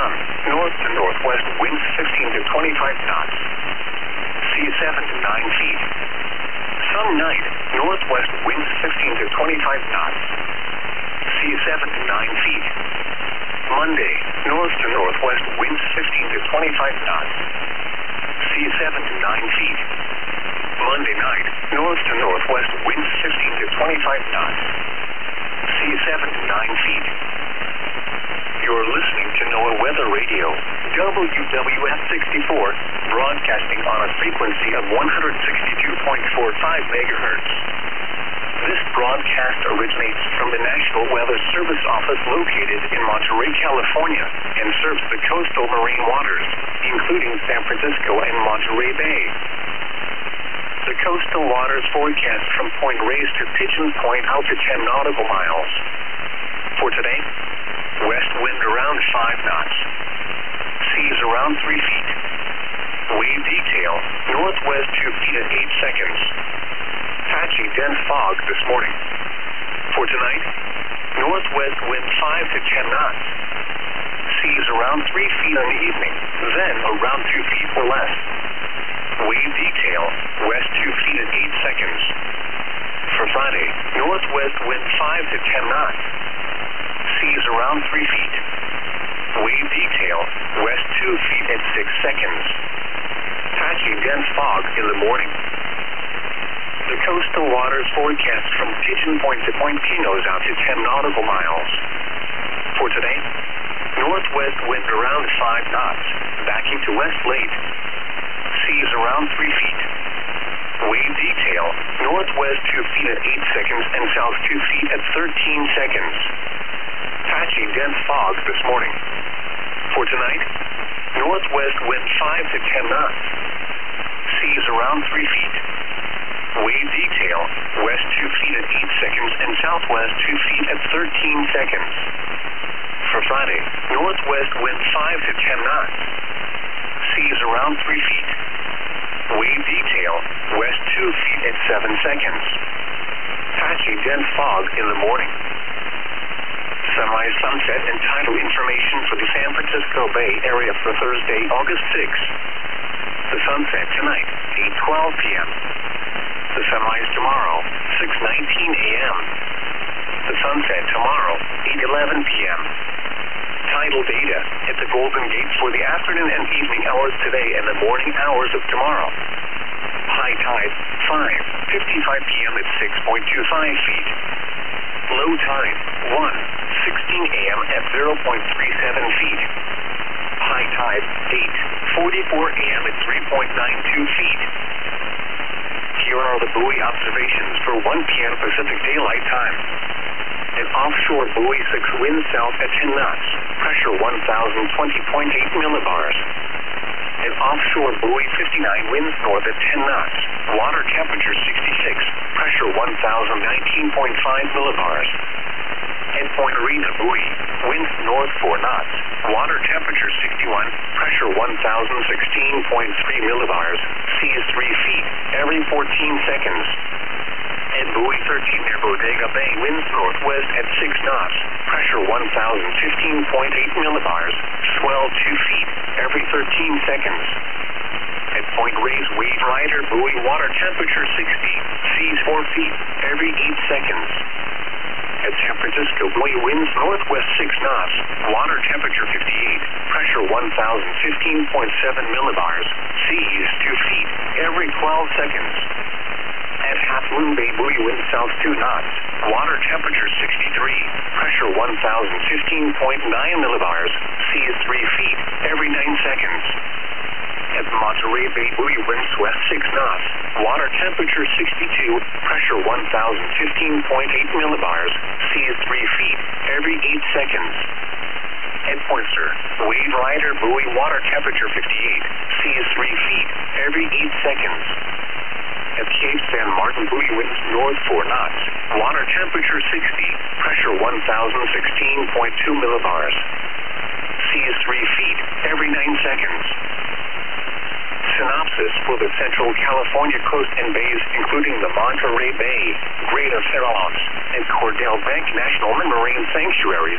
sun, north to northwest winds 15 to 25 knots. Seas 7 to 9 feet. Sun night, northwest winds 15 to 25 knots. Seas 7 to 9 feet. Monday, north to northwest winds 15 to 25 knots. Seas 7 to 9 feet. Monday night, north to northwest winds 15 to 25 knots. Seas 7 to 9 feet. You're listening to NOAA Weather Radio, WWF 64, broadcasting on a frequency of 162.45 megahertz. This broadcast originates from the National Weather Service Office located in Monterey, California, and serves the coastal marine waters, including San Francisco and Monterey Bay. The coastal waters forecast from Point Reyes to Pigeon Point out to 10 nautical miles. For today, west wind around 5 knots. Seas around 3 feet. Wave detail, northwest 2 feet at 8 seconds. Patchy dense fog this morning. For tonight, northwest wind 5 to 10 knots. Seas around 3 feet in the evening, then around 2 feet or less. Wave detail, west 2 feet at 8 seconds. For Friday, northwest wind 5 to 10 knots. Seas around 3 feet. Wave detail, west 2 feet at 6 seconds. Patchy dense fog in the morning. The coastal waters forecast from Pigeon Point to Point Pinos out to 10 nautical miles. For today, northwest wind around 5 knots, backing to west late. Seas around 3 feet. Wave detail, northwest 2 feet at 8 seconds and south 2 feet at 13 seconds. Patchy dense fog this morning. For tonight, northwest wind 5 to 10 knots. Seas around 3 feet. Wave detail, west 2 feet at 8 seconds and southwest 2 feet at 13 seconds. For Friday, northwest wind 5 to 10 knots. Seas around 3 feet. Wave detail, west 2 feet at 7 seconds. Patchy dense fog in the morning. Sunrise, sunset, and tidal information for the San Francisco Bay Area for Thursday, August 6th. The sunset tonight, 8:12 p.m. The sunrise tomorrow, 6:19 a.m. The sunset tomorrow, 8:11 p.m. Tidal data at the Golden Gate for the afternoon and evening hours today and the morning hours of tomorrow. High tide, 5:55 p.m. at 6.25 feet. Low tide, 1:16 a.m. at 0.37 feet. High tide, 8:44 a.m. at 3.92 feet. Here are the buoy observations for 1 p.m. Pacific Daylight Time. An offshore buoy 6 wind south at 10 knots, pressure 1,020.8 millibars. An offshore buoy 59 winds north at 10 knots, water temperature 66, pressure 1,019.5 millibars. At Point Arena buoy, winds north 4 knots, water temperature 61, pressure 1,016.3 millibars, seas 3 feet every 14 seconds. At buoy 13 near Bodega Bay, winds northwest at 6 knots, pressure 1,015.8 millibars, swell 2 feet every 13 seconds. At Point Reyes Wave Rider buoy, water temperature 60, seas 4 feet every 8 seconds. At San Francisco buoy, winds northwest 6 knots, water temperature 58, pressure 1,015.7 millibars, seas 2 feet every 12 seconds. At Half Moon Bay buoy, wind south 2 knots, water temperature 63, pressure 1,015.9 millibars, seas 3 feet every 9 seconds. At Monterey Bay buoy, winds west 6 knots, water temperature 62, pressure 1,015.8 millibars, seas 3 feet every 8 seconds. At Point Sur, Wave Rider buoy, water temperature 58, seas 3 feet every 8 seconds. At Cape San Martin buoy, winds north 4 knots, water temperature 60, pressure 1,016.2 millibars, seas 3 feet every 9 seconds. Synopsis for the Central California coast and bays, including the Monterey Bay, Greater Farallones, and Cordell Bank National Marine Sanctuaries.